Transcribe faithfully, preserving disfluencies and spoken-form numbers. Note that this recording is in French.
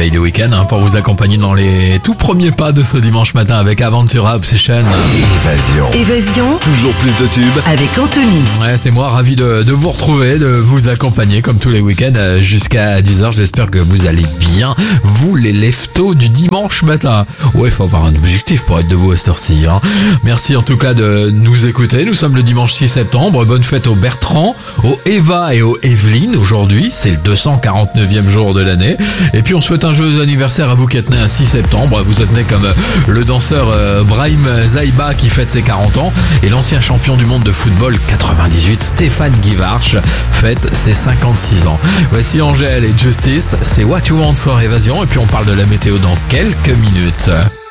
réveil du week-end hein, pour vous accompagner dans les tout premiers pas de ce dimanche matin avec Aventura Obsession. Évasion. Évasion Toujours plus de tubes. avec Anthony. Ouais, c'est moi, ravi de, de vous retrouver, de vous accompagner comme tous les week-ends euh, jusqu'à dix heures. J'espère que vous allez bien, vous les leftos du dimanche matin. Ouais, il faut avoir un objectif pour être debout à cette heure-ci. Hein. Merci en tout cas de nous écouter. Nous sommes le dimanche six septembre. Bonne fête aux Bertrand, aux Eva et aux Evelyne. Aujourd'hui, c'est le deux cent quarante-neuvième jour de l'année. Et puis on souhaite un joyeux anniversaire à vous qui êtes né un six septembre. Vous êtes né comme le danseur euh, Brahim Zaïba qui fête ses quarante ans et l'ancien champion du monde de football quatre-vingt-dix-huit Stéphane Guivarch fête ses cinquante-six ans. Voici Angèle et Justice, c'est What You Want sur Évasion et puis on parle de la météo dans quelques minutes.